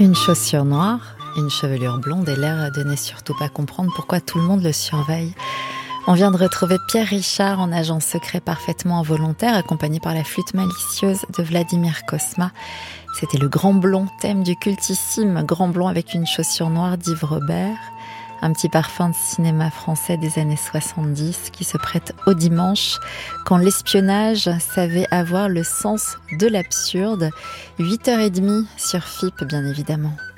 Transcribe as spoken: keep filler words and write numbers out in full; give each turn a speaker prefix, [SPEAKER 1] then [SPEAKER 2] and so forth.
[SPEAKER 1] Une chaussure noire, une chevelure blonde et l'air de ne surtout pas comprendre pourquoi tout le monde le surveille. On vient de retrouver Pierre Richard en agent secret parfaitement involontaire, accompagné par la flûte malicieuse de Vladimir Cosma. C'était le Grand Blond, thème du cultissime Grand Blond avec une chaussure noire d'Yves Robert. Un petit parfum de cinéma français des années soixante-dix qui se prête au dimanche quand l'espionnage savait avoir le sens de l'absurde. huit heures trente sur F I P, bien évidemment.